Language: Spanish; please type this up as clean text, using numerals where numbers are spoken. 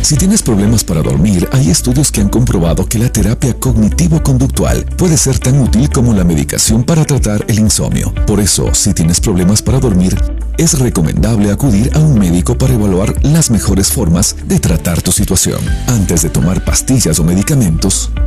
Si tienes problemas para dormir, hay estudios que han comprobado que la terapia cognitivo-conductual puede ser tan útil como la medicación para tratar el insomnio. Por eso, si tienes problemas para dormir, es recomendable acudir a un médico para evaluar las mejores formas de tratar tu situación. Antes de tomar pastillas o medicamentos,